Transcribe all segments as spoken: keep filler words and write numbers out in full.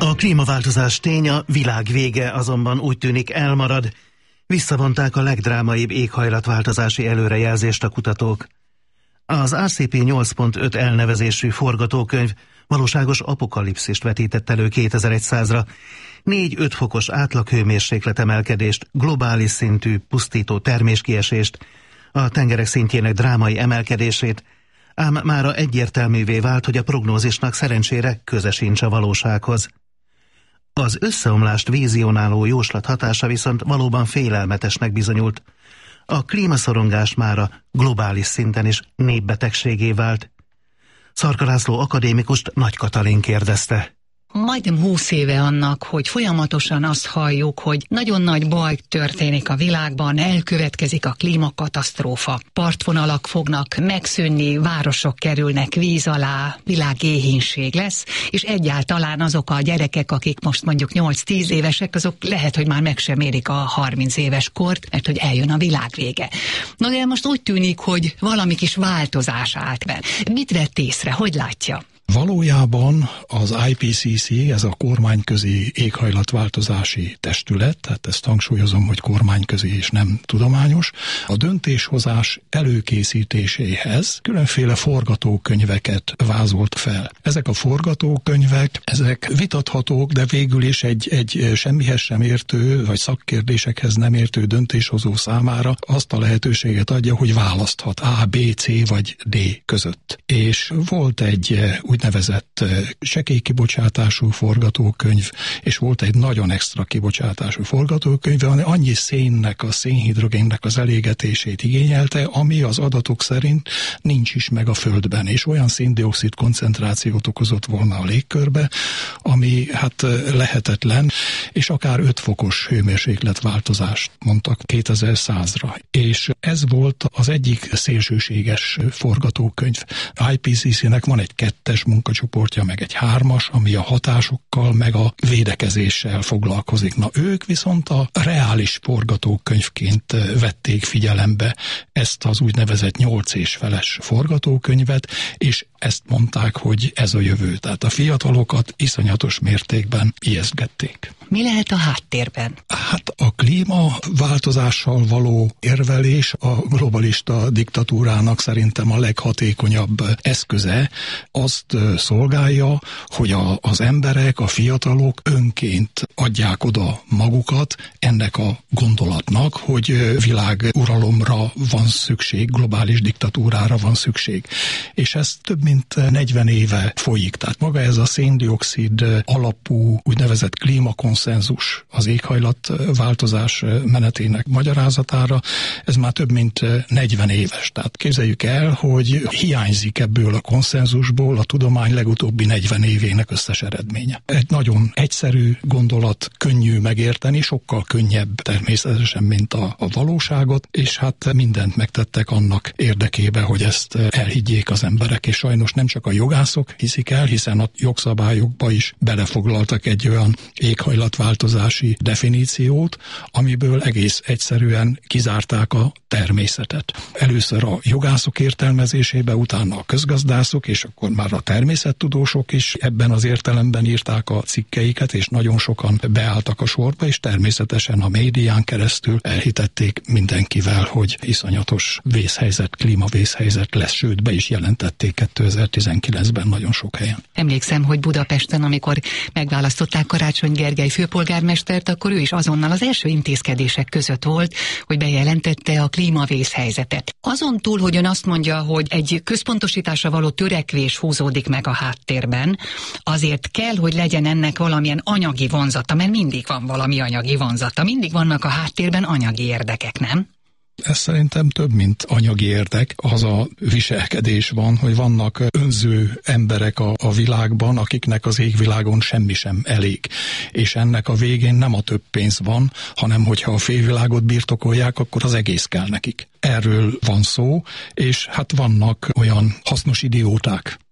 A klímaváltozás tény, a világ vége azonban úgy tűnik elmarad. Visszavonták a legdrámaibb éghajlatváltozási előrejelzést a kutatók. Az er cé pé nyolc pont öt elnevezésű forgatókönyv valóságos apokalipszist vetített elő kétezer-százra. négy-öt fokos átlaghőmérséklet emelkedést, globális szintű pusztító terméskiesést, a tengerek szintjének drámai emelkedését, ám mára egyértelművé vált, hogy a prognózisnak szerencsére köze sincs a valósághoz. Az összeomlást vízionáló jóslat hatása viszont valóban félelmetesnek bizonyult. A klímaszorongás mára globális szinten is népbetegségé vált. Szarka László akadémikust Nagy Katalin kérdezte. Majdnem húsz éve annak, hogy folyamatosan azt halljuk, hogy nagyon nagy baj történik a világban, elkövetkezik a klímakatasztrófa. Partvonalak fognak megszűnni, városok kerülnek víz alá, világéhínség lesz, és egyáltalán azok a gyerekek, akik most mondjuk nyolc-tíz évesek, azok lehet, hogy már meg sem érik a harminc éves kort, mert hogy eljön a világvége. Na de most úgy tűnik, hogy valami kis változás állt be. Mit vett észre, hogy látja? Valójában az i pé cé cé, ez a kormányközi éghajlatváltozási testület, tehát ezt hangsúlyozom, hogy kormányközi és nem tudományos, a döntéshozás előkészítéséhez különféle forgatókönyveket vázolt fel. Ezek a forgatókönyvek, ezek vitathatók, de végül is egy, egy semmihez sem értő, vagy szakkérdésekhez nem értő döntéshozó számára azt a lehetőséget adja, hogy választhat A, B, C vagy D között. És volt egy úgynevezett sekély kibocsátású forgatókönyv, és volt egy nagyon extra kibocsátású forgatókönyv, ami annyi szénnek, a szénhidrogénnek az elégetését igényelte, ami az adatok szerint nincs is meg a Földben, és olyan széndioxid koncentrációt okozott volna a légkörbe, ami hát lehetetlen, és akár öt fokos hőmérsékletváltozást mondtak kétezer-százra. És ez volt az egyik szélsőséges forgatókönyv. i pé cé cé-nek van egy kettes munkacsoportja, meg egy hármas, ami a hatásokkal, meg a védekezéssel foglalkozik. Na ők viszont a reális forgatókönyvként vették figyelembe ezt az úgynevezett nyolc és feles forgatókönyvet, és ezt mondták, hogy ez a jövő. Tehát a fiatalokat iszonyatos mértékben ijesztgették. Mi lehet a háttérben? Hát a klímaváltozással való érvelés a globalista diktatúrának szerintem a leghatékonyabb eszköze. Azt szolgálja, hogy a, az emberek, a fiatalok önként adják oda magukat ennek a gondolatnak, hogy világuralomra van szükség, globális diktatúrára van szükség. És ez több mint negyven éve folyik. Tehát maga ez a széndioxid alapú úgynevezett klímakonszenzus az éghajlatváltozás menetének magyarázatára, ez már több mint negyven éves. Tehát képzeljük el, hogy hiányzik ebből a konszenzusból a tudomány legutóbbi negyven évének összes eredménye. Egy nagyon egyszerű gondolat, könnyű megérteni, sokkal könnyebb természetesen, mint a, a valóságot, és hát mindent megtettek annak érdekébe, hogy ezt elhiggyék az emberek, és sajnos nem csak a jogászok hiszik el, hiszen a jogszabályokba is belefoglaltak egy olyan éghajlatváltozási definíciót, amiből egész egyszerűen kizárták a természetet. Először a jogászok értelmezésébe, utána a közgazdászok, és akkor már a természettudósok is ebben az értelemben írták a cikkeiket, és nagyon sokan beálltak a sorba, és természetesen a médián keresztül elhitették mindenkivel, hogy iszonyatos vészhelyzet, klímavészhelyzet lesz, sőt be is jelentették kétezer-tizenkilencben nagyon sok helyen. Emlékszem, hogy Budapesten, amikor megválasztották Karácsony Gergely főpolgármestert, akkor ő is azonnal az első intézkedések között volt, hogy bejelentette a klímavészhelyzetet. Azon túl, hogy ön azt mondja, hogy egy központosításra való törekvés húzódik meg a háttérben, azért kell, hogy legyen ennek valamilyen anyagi vonzata, mert mindig van valami anyagi vonzata, mindig vannak a háttérben anyagi érdekek, nem? Ez szerintem több, mint anyagi érdek. Az a viselkedés van, hogy vannak önző emberek a, a világban, akiknek az égvilágon semmi sem elég. És ennek a végén nem a több pénz van, hanem hogyha a félvilágot birtokolják, akkor az egész kell nekik. Erről van szó, és hát vannak olyan hasznos idióták,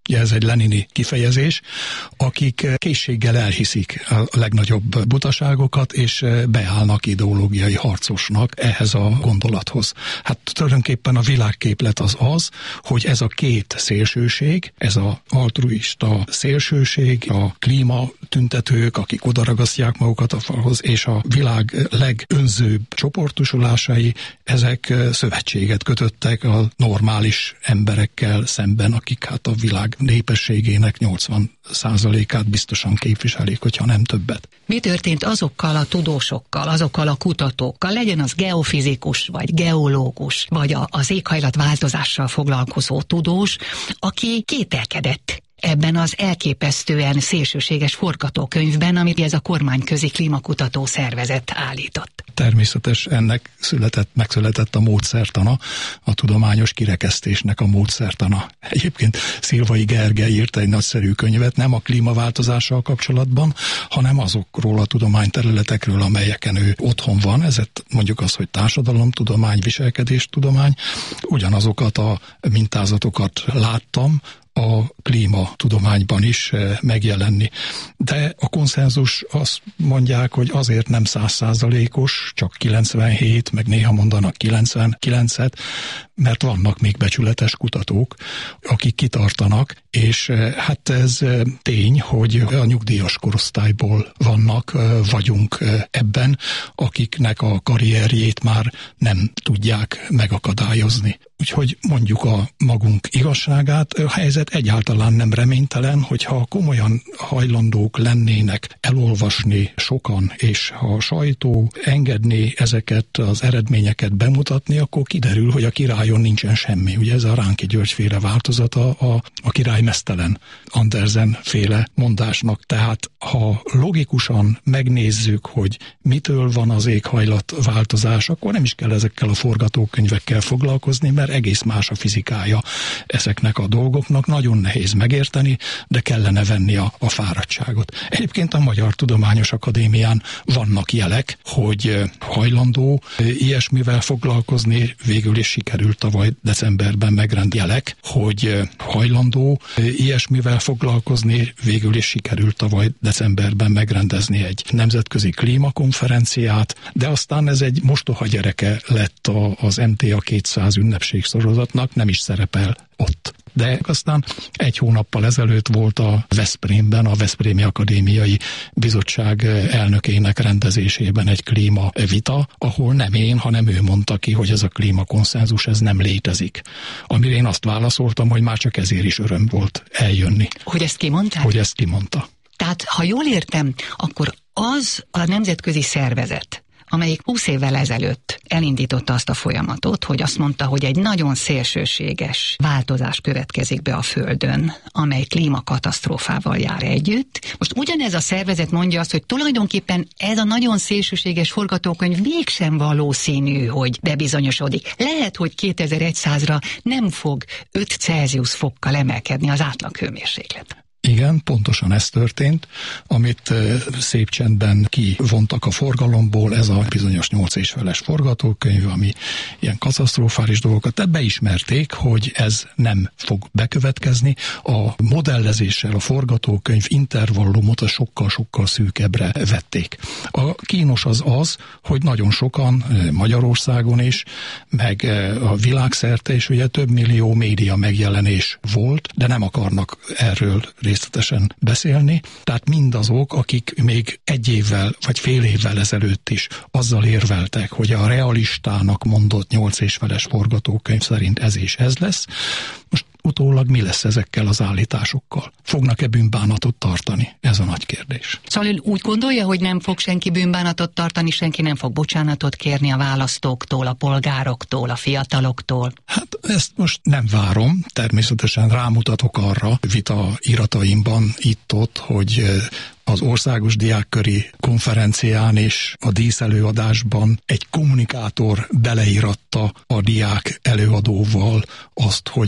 ez egy lenini kifejezés, akik készséggel elhiszik a legnagyobb butaságokat, és beállnak ideológiai harcosnak ehhez a gondolathoz. Hát tulajdonképpen a világképlet az az, hogy ez a két szélsőség, ez az altruista szélsőség, a klímatüntetők, akik odaragasztják magukat a falhoz, és a világ legönzőbb csoportosulásai, ezek szövetséget kötöttek a normális emberekkel szemben, akik hát a világ népességének nyolcvan százalékát biztosan képviselik, hogyha nem többet. Mi történt azokkal a tudósokkal, azokkal a kutatókkal, legyen az geofizikus, vagy geológus, vagy a, az éghajlatváltozással foglalkozó tudós, aki kételkedett ebben az elképesztően szélsőséges forgatókönyvben, amit ez a kormányközi klímakutató szervezet állított. Természetes, ennek született, megszületett a módszertana, a tudományos kirekesztésnek a módszertana. Egyébként Szilvai Gergely írt egy nagyszerű könyvet, nem a klímaváltozással kapcsolatban, hanem azokról a tudományterületekről, amelyeken ő otthon van. Ezért mondjuk az, hogy társadalomtudomány, viselkedéstudomány, ugyanazokat a mintázatokat láttam a klímatudományban is megjelenni. De a konszenzus azt mondják, hogy azért nem száz százalékos, csak kilencvenhét, meg néha mondanak kilencvenkilencet, mert vannak még becsületes kutatók, akik kitartanak, és hát ez tény, hogy a nyugdíjas korosztályból vannak, vagyunk ebben, akiknek a karrierjét már nem tudják megakadályozni. Úgyhogy mondjuk a magunk igazságát, a helyzet egyáltalán nem reménytelen, hogyha komolyan hajlandók lennének elolvasni sokan, és ha a sajtó engedné ezeket az eredményeket bemutatni, akkor kiderül, hogy a királyon nincsen semmi. Ugye ez a Ránki György féle változata a, a király meztelen Andersen féle mondásnak. Tehát ha logikusan megnézzük, hogy mitől van az éghajlatváltozás, akkor nem is kell ezekkel a forgatókönyvekkel foglalkozni, mert egész más a fizikája ezeknek a dolgoknak. Nagyon nehéz megérteni, de kellene venni a, a fáradtságot. Egyébként a Magyar Tudományos Akadémián vannak jelek, hogy hajlandó ilyesmivel foglalkozni, végül is sikerült tavaly decemberben megrend jelek, hogy hajlandó ilyesmivel foglalkozni, végül is sikerült tavaly decemberben megrendezni egy nemzetközi klímakonferenciát, de aztán ez egy mostoha gyereke lett a, az em té á kétszáz ünnepségsorozatnak, nem is szerepel ott. De aztán egy hónappal ezelőtt volt a Veszprémben, a Veszprémi Akadémiai Bizottság elnökének rendezésében egy klímavita, ahol nem én, hanem ő mondta ki, hogy ez a klímakonszenzus, ez nem létezik. Amire én azt válaszoltam, hogy már csak ezért is öröm volt eljönni. Hogy ezt kimondták? Hogy ezt kimondta. Tehát, ha jól értem, akkor az a nemzetközi szervezet, amelyik húsz évvel ezelőtt elindította azt a folyamatot, hogy azt mondta, hogy egy nagyon szélsőséges változás következik be a Földön, amely klímakatasztrófával jár együtt. Most ugyanez a szervezet mondja azt, hogy tulajdonképpen ez a nagyon szélsőséges forgatókönyv mégsem valószínű, hogy bebizonyosodik. Lehet, hogy kétezer-százra nem fog öt Celsius fokkal emelkedni az átlaghőmérséklet. Igen, pontosan ez történt, amit szép csendben kivontak a forgalomból, ez a bizonyos nyolc és feles forgatókönyv, ami ilyen katasztrofális dolgokat, tehát beismerték, hogy ez nem fog bekövetkezni. A modellezéssel a forgatókönyv intervallumot a sokkal-sokkal szűkebbre vették. A kínos az az, hogy nagyon sokan Magyarországon is, meg a világszerte is ugye több millió média megjelenés volt, de nem akarnak erről részletesen beszélni, tehát mindazok, akik még egy évvel vagy fél évvel ezelőtt is azzal érveltek, hogy a realistának mondott nyolc és feles forgatókönyv szerint ez és ez lesz, most utólag mi lesz ezekkel az állításokkal? Fognak-e bűnbánatot tartani? Ez a nagy kérdés. Szóval úgy gondolja, hogy nem fog senki bűnbánatot tartani, senki nem fog bocsánatot kérni a választóktól, a polgároktól, a fiataloktól? Hát ezt most nem várom. Természetesen rámutatok arra vita irataimban itt-ott, hogy az Országos Diákköri Konferencián és a díszelőadásban egy kommunikátor beleíratta a diák előadóval azt, hogy a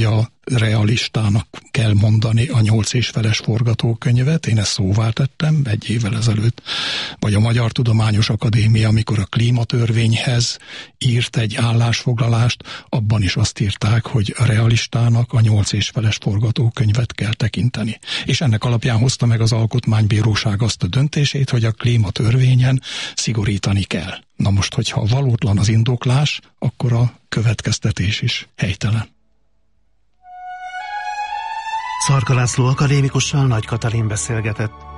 realistának kell mondani a nyolc és feles forgatókönyvet. Én ezt szóvá tettem egy évvel ezelőtt, vagy a Magyar Tudományos Akadémia, amikor a klímatörvényhez írt egy állásfoglalást, abban is azt írták, hogy a realistának a nyolc és feles forgatókönyvet kell tekinteni. És ennek alapján hozta meg az Alkotmánybíróság azt a döntését, hogy a klímatörvényen szigorítani kell. Na most, hogyha valótlan az indoklás, akkor a következtetés is helytelen. Szarka László akadémikussal Nagy Katalin beszélgetett.